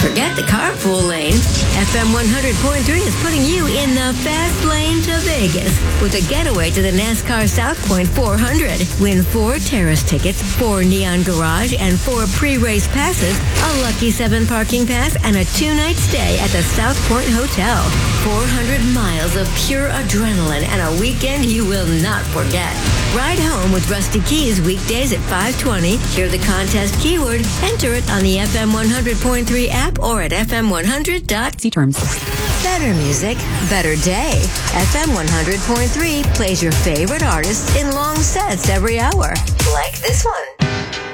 Forget the carpool lane. FM 100.3 is putting you in the fast lane to Vegas with a getaway to the NASCAR South Point 400. Win 4 terrace tickets, 4 Neon Garage, and 4 pre-race passes, a Lucky 7 parking pass, and a 2-night stay at the South Point Hotel. 400 miles of pure adrenaline and a weekend you will not forget. Ride home with Rusty Keys weekdays at 5:20. Hear the contest keyword, enter it on the FM 100.3 app or at FM100. See terms. Better music, better day. FM 100.3 plays your favorite artists in long sets every hour. Like this one.